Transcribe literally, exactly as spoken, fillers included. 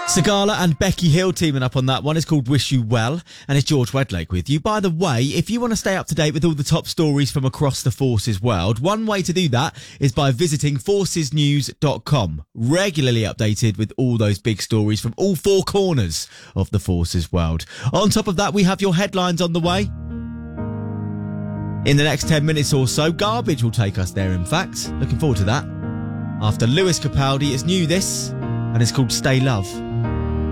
Sagala and Becky Hill teaming up on that one. It's called Wish You Well, and it's George Wedlake with you. By the way, if you want to stay up to date with all the top stories from across the Forces world, one way to do that is by visiting forces news dot com. Regularly updated with all those big stories from all four corners of the Forces world. On top of that, we have your headlines on the way. In the next ten minutes or so, Garbage will take us there, in fact. Looking forward to that. After Lewis Capaldi, it's new this, and it's called Stay Love.